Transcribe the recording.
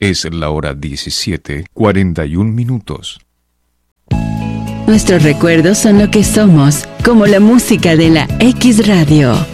Es la hora 17:41. Nuestros recuerdos son lo que somos, como la música de la X Radio.